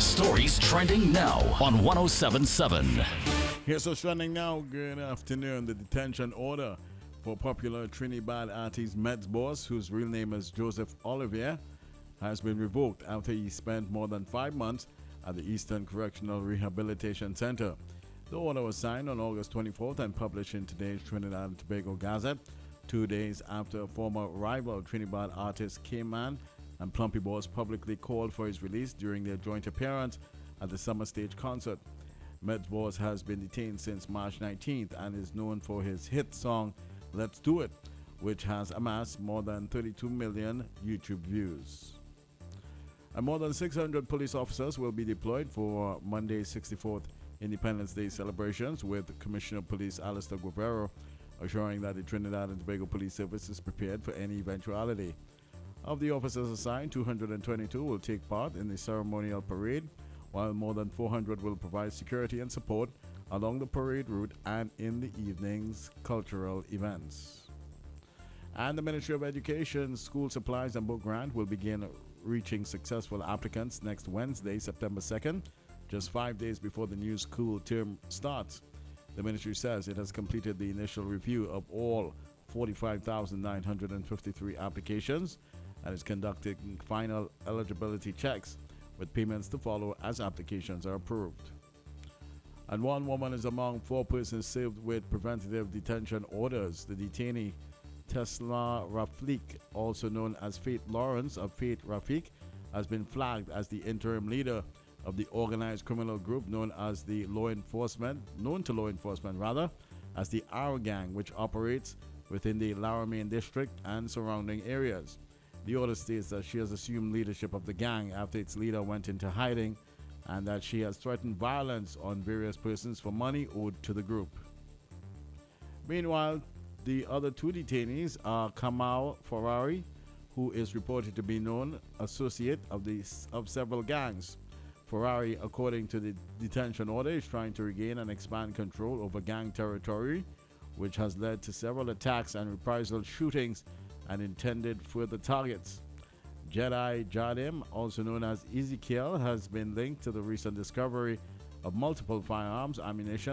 Stories trending now on 1077. Here's what's trending now. Good afternoon. The detention order for popular Trinidad artist Mets boss, whose real name is Joseph Olivier, has been revoked after he spent more than 5 months at the Eastern Correctional Rehabilitation Center. The order was signed on August 24th and published in today's Trinidad and Tobago Gazette, 2 days after former rival Trinidad artist K-Man and Plumpy Boss publicly called for his release during their joint appearance at the Summer Stage concert. Mets boss has been detained since March 19th and is known for his hit song Let's Do It, which has amassed more than 32 million YouTube views. And more than 600 police officers will be deployed for Monday's 64th Independence Day celebrations, with Commissioner of Police Alistair Guevara assuring that the Trinidad and Tobago Police Service is prepared for any eventuality. Of the officers assigned, 222 will take part in the ceremonial parade, while more than 400 will provide security and support along the parade route and in the evening's cultural events. And the Ministry of Education's School Supplies and Book Grant will begin reaching successful applicants next Wednesday, September 2nd, just 5 days before the new school term starts. The ministry says it has completed the initial review of all 45,953 applications and is conducting final eligibility checks, with payments to follow as applications are approved. And one woman is among 4 persons served with preventative detention orders. The detainee, Tesla Rafik, also known as Faith Lawrence of Faith Rafik, has been flagged as the interim leader of the organized criminal group known to law enforcement as the Our Gang, which operates within the Laramie district and surrounding areas. The order states that she has assumed leadership of the gang after its leader went into hiding, and that she has threatened violence on various persons for money owed to the group. Meanwhile, the other 2 detainees are Kamal Ferrari, who is reported to be known associate of several gangs. Ferrari, according to the detention order, is trying to regain and expand control over gang territory, which has led to several attacks and reprisal shootings and intended further targets. Jedi Jardim, also known as Ezekiel, has been linked to the recent discovery of multiple firearms, ammunition,